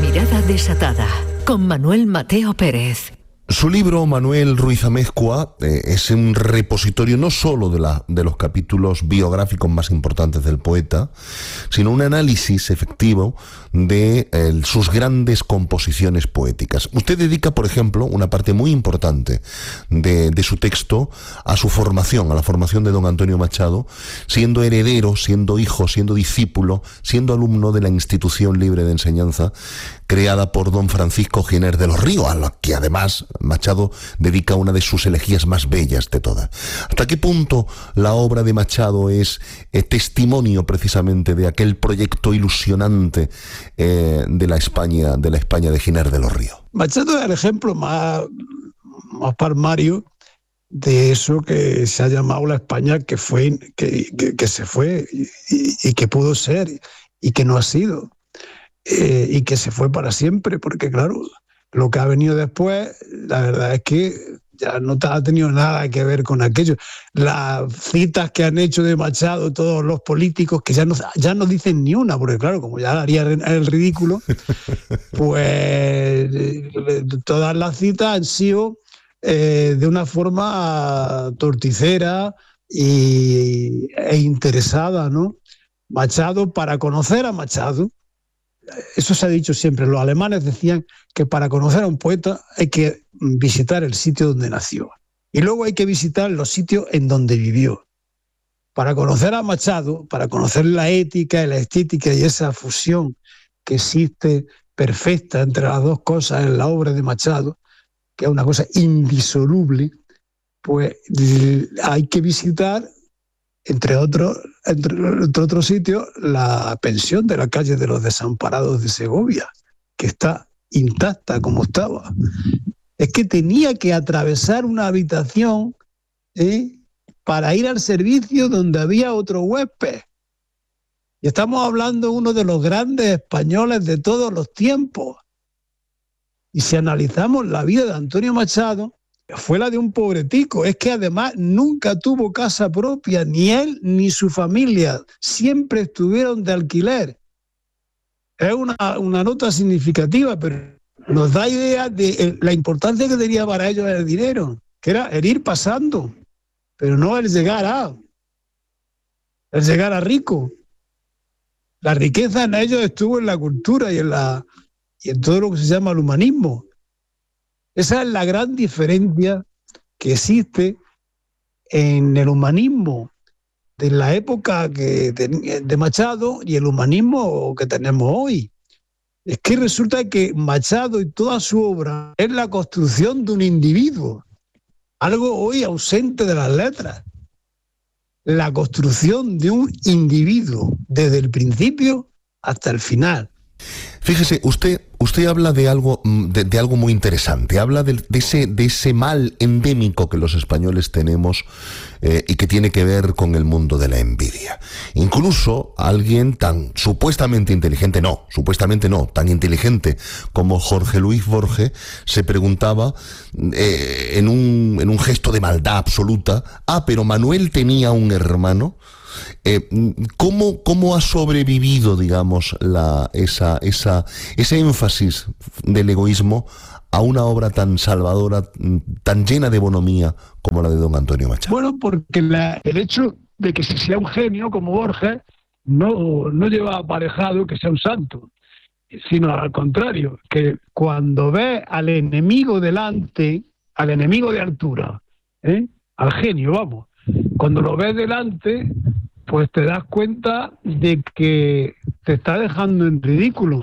Mirada desatada, con Manuel Mateo Pérez. Su libro, Manuel Ruiz Amezcua, es un repositorio no solo de los capítulos biográficos más importantes del poeta, sino un análisis efectivo de sus grandes composiciones poéticas. Usted dedica, por ejemplo, una parte muy importante de su texto a su formación, a la formación de don Antonio Machado, siendo heredero, siendo hijo, siendo discípulo, siendo alumno de la Institución Libre de Enseñanza creada por don Francisco Giner de los Ríos, a la que además Machado dedica una de sus elegías más bellas de todas. ¿Hasta qué punto la obra de Machado es testimonio precisamente de aquel proyecto ilusionante de la España de Giner de los Ríos? Machado es el ejemplo más palmario de eso que se ha llamado la España que se fue y que pudo ser y que no ha sido. Y que se fue para siempre, porque claro, lo que ha venido después, la verdad es que ya no ha tenido nada que ver con aquello. Las citas que han hecho de Machado todos los políticos, que ya no dicen ni una, porque claro, como ya haría el ridículo, pues todas las citas han sido de una forma torticera e interesada, ¿no? Machado, para conocer a Machado, eso se ha dicho siempre, los alemanes decían que para conocer a un poeta hay que visitar el sitio donde nació y luego hay que visitar los sitios en donde vivió. Para conocer a Machado, para conocer la ética y la estética y esa fusión que existe perfecta entre las dos cosas en la obra de Machado, que es una cosa indisoluble, pues hay que visitar, entre otros sitios, la pensión de la calle de los Desamparados de Segovia, que está intacta como estaba. Es que tenía que atravesar una habitación para ir al servicio donde había otro huésped. Y estamos hablando de uno de los grandes españoles de todos los tiempos. Y si analizamos la vida de Antonio Machado, fue la de un pobretico. Es que además nunca tuvo casa propia, ni él ni su familia. Siempre estuvieron de alquiler. Es una nota significativa, pero nos da idea de la importancia que tenía para ellos el dinero, que era el ir pasando, pero no el llegar a rico. La riqueza en ellos estuvo en la cultura y en todo lo que se llama el humanismo. Esa es la gran diferencia que existe en el humanismo de la época de Machado y el humanismo que tenemos hoy. Es que resulta que Machado y toda su obra es la construcción de un individuo, algo hoy ausente de las letras. La construcción de un individuo desde el principio hasta el final. Fíjese, usted habla de algo muy interesante. Habla de ese mal endémico que los españoles tenemos y que tiene que ver con el mundo de la envidia. Incluso alguien tan supuestamente tan inteligente como Jorge Luis Borges se preguntaba en un gesto de maldad absoluta: pero Manuel tenía un hermano. ¿Cómo ha sobrevivido, digamos, ese énfasis del egoísmo a una obra tan salvadora, tan llena de bonomía como la de don Antonio Machado? Bueno, porque el hecho de que sea un genio como Borges no lleva aparejado que sea un santo, sino al contrario, que cuando ve al enemigo delante, al enemigo de altura, al genio, vamos, cuando lo ves delante, pues te das cuenta de que te está dejando en ridículo.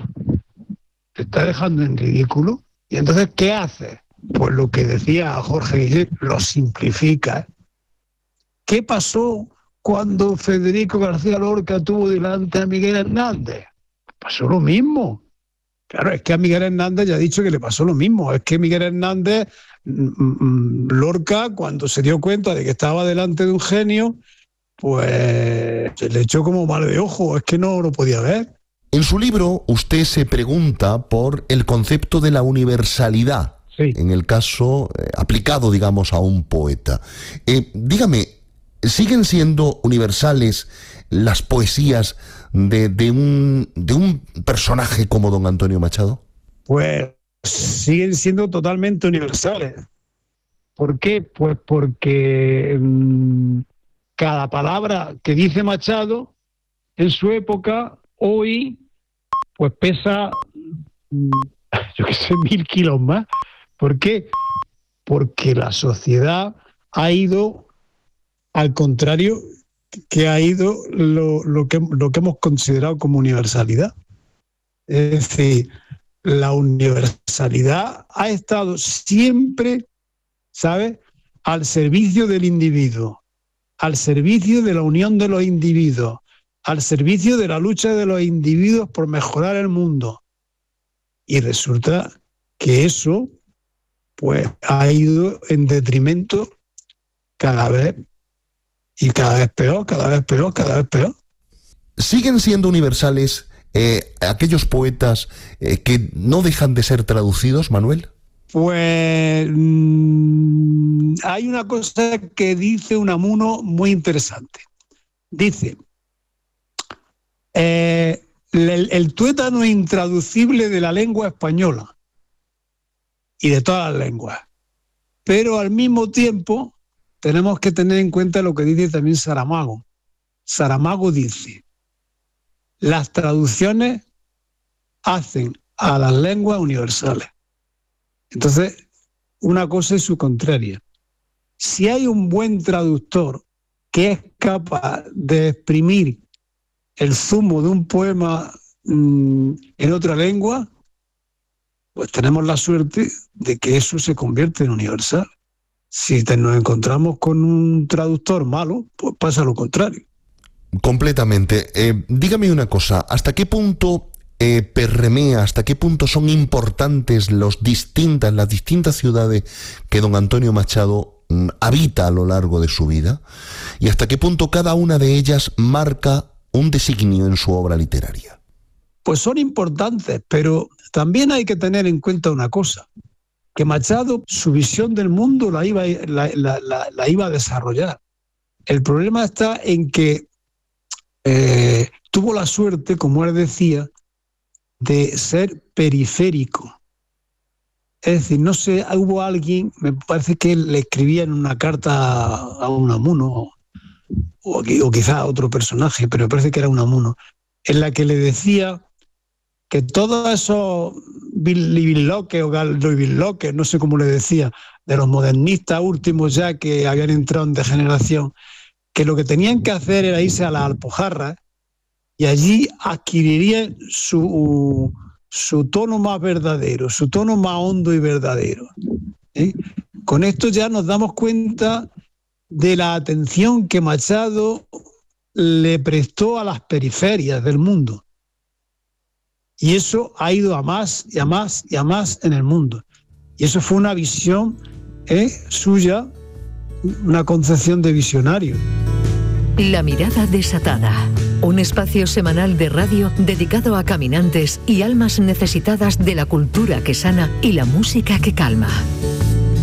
Y entonces, ¿qué haces? Pues lo que decía Jorge Guillén, lo simplifica. ¿Qué pasó cuando Federico García Lorca tuvo delante a Miguel Hernández? Pasó lo mismo. Claro, es que a Miguel Hernández ya he dicho que le pasó lo mismo. Es que Miguel Hernández, Lorca, cuando se dio cuenta de que estaba delante de un genio, pues se le echó como mal de ojo, es que no lo podía ver. En su libro usted se pregunta por el concepto de la universalidad, sí, en el caso aplicado, digamos, a un poeta. Dígame, ¿siguen siendo universales las poesías de un personaje como don Antonio Machado? pues siguen siendo totalmente universales. ¿Por qué? Pues porque cada palabra que dice Machado en su época, hoy, pues pesa, yo qué sé, 1000 kilos más. ¿Por qué? Porque la sociedad ha ido al contrario que ha ido lo que hemos considerado como universalidad. Es decir, la universalidad ha estado siempre, ¿sabes?, al servicio del individuo, al servicio de la unión de los individuos, al servicio de la lucha de los individuos por mejorar el mundo. Y resulta que eso, pues, ha ido en detrimento cada vez peor, cada vez peor, cada vez peor. ¿Siguen siendo universales aquellos poetas que no dejan de ser traducidos, Manuel? Pues hay una cosa que dice Unamuno muy interesante. Dice, el tuétano intraducible de la lengua española y de todas las lenguas, pero al mismo tiempo tenemos que tener en cuenta lo que dice también Saramago. Saramago dice, las traducciones hacen a las lenguas universales. Entonces, una cosa es su contraria. Si hay un buen traductor que es capaz de exprimir el zumo de un poema en otra lengua, pues tenemos la suerte de que eso se convierte en universal. Si nos encontramos con un traductor malo, pues pasa lo contrario. Completamente. Dígame una cosa, ¿hasta qué punto permea, hasta qué punto son importantes las distintas ciudades que don Antonio Machado habita a lo largo de su vida? ¿Y hasta qué punto cada una de ellas marca un designio en su obra literaria? Pues son importantes, pero también hay que tener en cuenta una cosa, que Machado, su visión del mundo la iba a desarrollar. El problema está en que tuvo la suerte, como él decía, de ser periférico. Es decir, no sé, hubo alguien, me parece que él le escribía en una carta a Unamuno, o quizá a otro personaje, pero me parece que era Unamuno, en la que le decía que todos esos billoques o galdobilloques, no sé cómo le decía, de los modernistas últimos ya que habían entrado en degeneración, que lo que tenían que hacer era irse a las Alpujarras y allí adquirirían su tono más verdadero, su tono más hondo y verdadero. Con esto ya nos damos cuenta de la atención que Machado le prestó a las periferias del mundo. Y eso ha ido a más y a más y a más en el mundo. Y eso fue una visión suya, una concepción de visionario. La mirada desatada. Un espacio semanal de radio dedicado a caminantes y almas necesitadas de la cultura que sana y la música que calma.